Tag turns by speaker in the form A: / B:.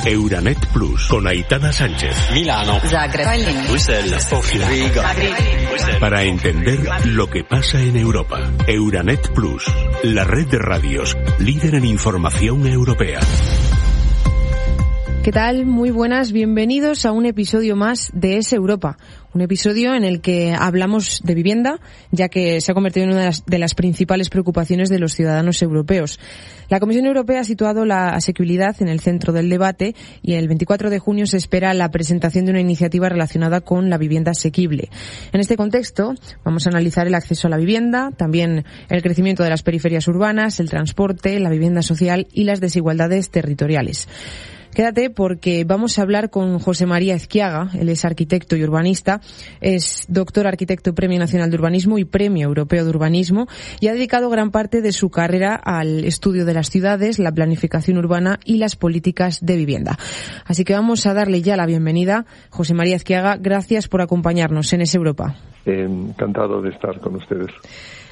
A: Euranet Plus con Aitana Sánchez.
B: Milano,
C: Zagreb,
B: Bruselas, Sofía, Riga,
A: Para entender lo que pasa en Europa. Euranet Plus, la red de radios líder en información europea.
D: ¿Qué tal? Muy buenas, bienvenidos a un episodio más de Es Europa. Un episodio en el que hablamos de vivienda, ya que se ha convertido en una de las principales preocupaciones de los ciudadanos europeos. La Comisión Europea ha situado la asequibilidad en el centro del debate y el 24 de junio se espera la presentación de una iniciativa relacionada con la vivienda asequible. En este contexto vamos a analizar el acceso a la vivienda, también el crecimiento de las periferias urbanas, el transporte, la vivienda social y las desigualdades territoriales. Quédate porque vamos a hablar con José María Ezquiaga. Él es arquitecto y urbanista, es doctor arquitecto Premio Nacional de Urbanismo y Premio Europeo de Urbanismo y ha dedicado gran parte de su carrera al estudio de las ciudades, la planificación urbana y las políticas de vivienda. Así que vamos a darle ya la bienvenida. José María Ezquiaga, gracias por acompañarnos en Es Europa.
E: Encantado de estar con ustedes.